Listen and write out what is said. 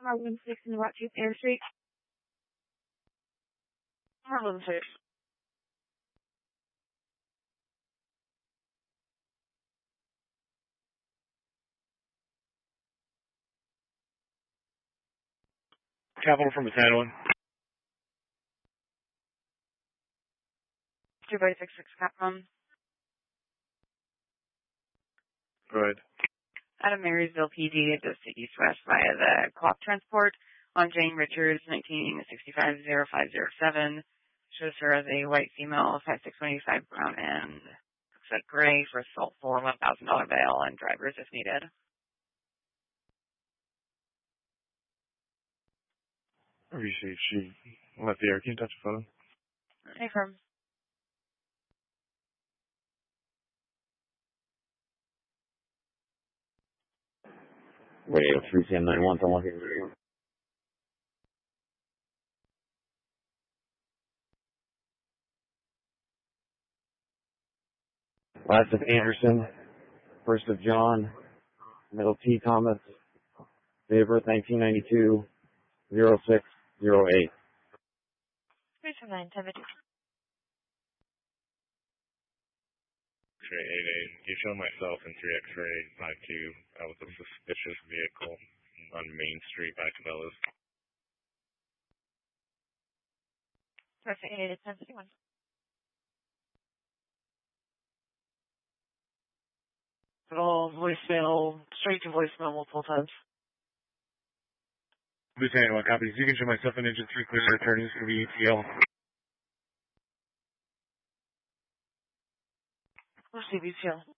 Harlem 6 in the Rochester Air Street. Harlem 6. Capital from Battalion. 2x66 Capcom. Go ahead. Out of Marysville PD, it goes to east-west via the clock transport on Jane Richards, 1965-0507. Shows her as a white female, 5'6", brown, and set gray for assault for $1,000 bail and drivers if needed. Appreciate she left the air. Can you touch the phone? Hey, firm. Radio 3CM91, someone here. Last of Anderson, first of John, middle T Thomas, date of birth 1992, 0608. 32970. X-ray 88. You show myself in 3 X-ray 52 with a suspicious vehicle on Main Street by Cabela's. Perfect. 88 1051. All voicemail, straight to voicemail multiple times. Lieutenant, what copies? You can show myself in engine 3 clear returns for the ETL. Receive ETL.